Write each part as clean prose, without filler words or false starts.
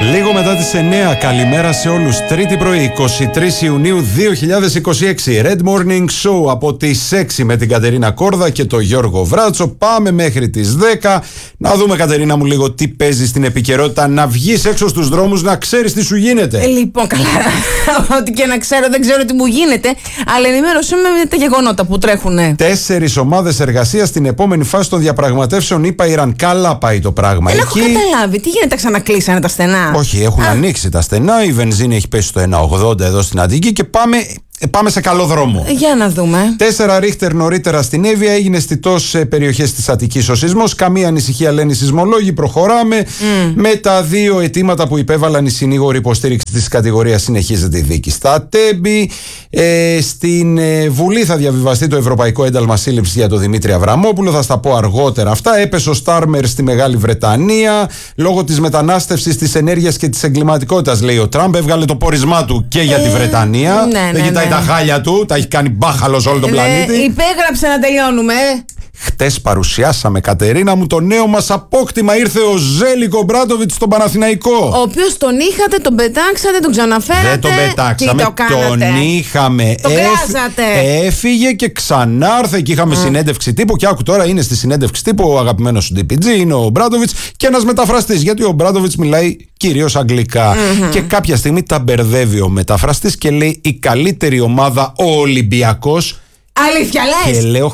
Λίγο μετά τις 9, καλημέρα σε όλους. Τρίτη πρωί, 23 Ιουνίου 2026. Red Morning Show από τις 6 με την Κατερίνα Κόρδα και τον Γιώργο Βράτσο. Πάμε μέχρι τις 10. Να δούμε, Κατερίνα μου, λίγο τι παίζει στην επικαιρότητα. Να βγεις έξω στους δρόμους, να ξέρεις τι σου γίνεται. Λοιπόν, καλά. Ό,τι και να ξέρω, δεν ξέρω τι μου γίνεται. Αλλά ενημέρωσέ με τα γεγονότα που τρέχουνε. 4 ομάδες εργασίας στην επόμενη φάση των διαπραγματεύσεων. Είπα Ιράν. Καλά πάει το πράγμα. Δεν έχω καταλάβει. Τι γίνεται, ξανακλείσανε τα στενά? Όχι, έχουν ανοίξει τα στενά. Η βενζίνη έχει πέσει στο 1,80 εδώ στην Αττική και πάμε σε καλό δρόμο. Για να δούμε. 4 Ρίχτερ νωρίτερα στην Εύβοια, έγινε αισθητός σε περιοχές της Αττικής ο σεισμός. Καμία ανησυχία, λένε οι σεισμολόγοι. Προχωράμε. Με τα 2 αιτήματα που υπέβαλαν οι συνήγοροι υποστήριξη της κατηγορίας, συνεχίζεται η δίκη στα Τέμπη. Στην Βουλή θα διαβιβαστεί το Ευρωπαϊκό Ένταλμα Σύλληψης για τον Δημήτρη Αβραμόπουλο. Θα στα πω αργότερα αυτά. Έπεσε ο Στάρμερ στη Μεγάλη Βρετανία λόγω της μετανάστευσης, της ενέργειας και της εγκληματικότητας, λέει ο Τραμπ. Έβγαλε το πόρισμά του και για τη Βρετανία. Δεν κοιτάει τα χάλια του, τα έχει κάνει μπάχαλο σε όλο τον πλανήτη. Υπέγραψε να τελειώνουμε. Χτες παρουσιάσαμε, Κατερίνα μου, το νέο μας απόκτημα. Ήρθε ο Ζέλικο Μπράντοβιτς στον Παναθηναϊκό. Ο οποίος τον είχατε, τον πετάξατε, τον ξαναφέρατε. Δεν τον πετάξαμε, τον είχαμε. Το κράζατε. Έφυγε και ξανάρθε και είχαμε συνέντευξη τύπου. Και άκου τώρα, είναι στη συνέντευξη τύπου ο αγαπημένος σου DPG, είναι ο Μπράντοβιτς και ένας μεταφραστής. Γιατί ο Μπράντοβιτς μιλάει κυρίως αγγλικά. Και κάποια στιγμή τα μπερδεύει ο μεταφραστής και λέει η καλύτερη ομάδα ο Ολυμπιακός. Αλήθεια λες? Και λέω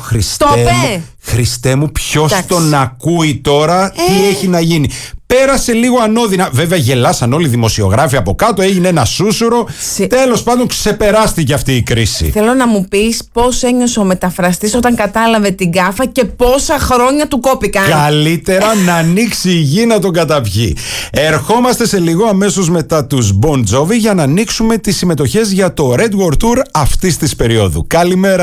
Χριστέ μου, ποιος τον ακούει τώρα, τι έχει να γίνει. Πέρασε λίγο ανώδυνα. Βέβαια γελάσαν όλοι οι δημοσιογράφοι από κάτω, έγινε ένα σούσουρο. Τέλος πάντων ξεπεράστηκε αυτή η κρίση. Θέλω να μου πεις πώς ένιωσε ο μεταφραστής όταν κατάλαβε την γκάφα και πόσα χρόνια του κόπηκαν. Καλύτερα να ανοίξει η γη να τον καταπιεί. Ερχόμαστε σε λίγο αμέσως μετά τους Bon Jovi για να ανοίξουμε τις συμμετοχές για το Red World Tour αυτής της περίοδου. Καλημέρα.